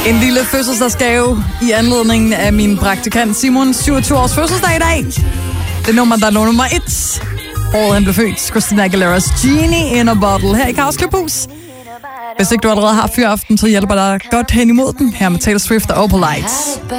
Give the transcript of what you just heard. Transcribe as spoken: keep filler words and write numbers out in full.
En lille fødselsdagsgave i anledning af min praktikant Simons syvogtyve års fødselsdag i dag. Det nummer, der lå nummer et. Året han blev født. Christina Aguilera's Genie in a Bottle her i Kaos Klubhus. Hvis ikke du allerede har fyraften, så hjælper dig godt hen imod den her med Taylor Swift og Opal Lights.